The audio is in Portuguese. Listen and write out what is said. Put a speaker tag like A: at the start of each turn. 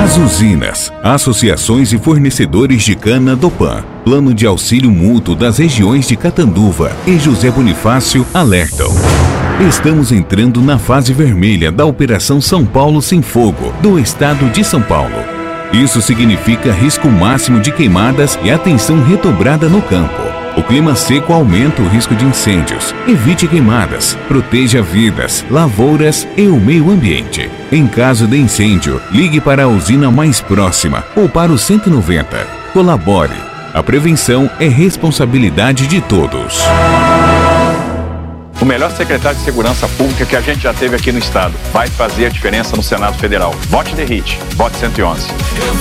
A: As usinas, associações e fornecedores de cana do PAN, Plano de Auxílio Mútuo das regiões de Catanduva e José Bonifácio alertam. Estamos entrando na fase vermelha da Operação São Paulo Sem Fogo do estado de São Paulo. Isso significa risco máximo de queimadas e atenção redobrada no campo. O clima seco aumenta o risco de incêndios. Evite queimadas, proteja vidas, lavouras e o meio ambiente. Em caso de incêndio, ligue para a usina mais próxima ou para o 190. Colabore. A prevenção é responsabilidade de todos.
B: O melhor secretário de Segurança Pública que a gente já teve aqui no estado vai fazer a diferença no Senado Federal. Vote DERIT, vote 111.